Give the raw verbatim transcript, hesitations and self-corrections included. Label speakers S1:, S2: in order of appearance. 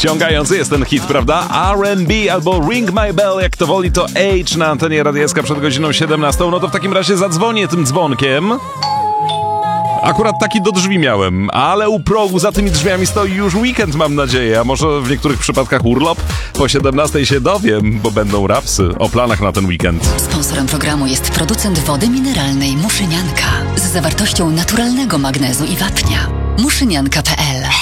S1: Wciągający jest ten hit, prawda? R and B albo Ring My Bell, jak to woli, to H na antenie Radia S K przed godziną siedemnastą. No to w takim razie zadzwonię tym dzwonkiem. Akurat taki do drzwi miałem, ale u progu za tymi drzwiami stoi już weekend, mam nadzieję, a może w niektórych przypadkach urlop? Po siedemnastej się dowiem, bo będą rapsy o planach na ten weekend.
S2: Sponsorem programu jest producent wody mineralnej Muszynianka z zawartością naturalnego magnezu i wapnia. muszynianka kropka p l